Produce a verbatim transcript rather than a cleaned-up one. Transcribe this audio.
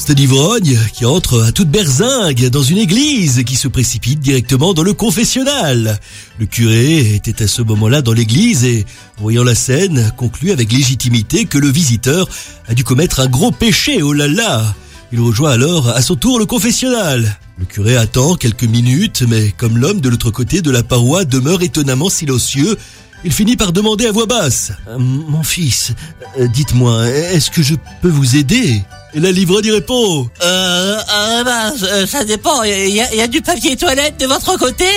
C'est un ivrogne qui entre à toute berzingue dans une église qui se précipite directement dans le confessionnal. Le curé était à ce moment-là dans l'église et, voyant la scène, conclut avec légitimité que le visiteur a dû commettre un gros péché, oh là là. Il rejoint alors à son tour le confessionnal. Le curé attend quelques minutes, mais comme l'homme de l'autre côté de la paroi demeure étonnamment silencieux, il finit par demander à voix basse euh, « Mon fils, euh, dites-moi, est-ce que je peux vous aider ?» Et la l'ivrogne répond Euh, euh bah, ça dépend, il y a, y a du papier toilette de votre côté ?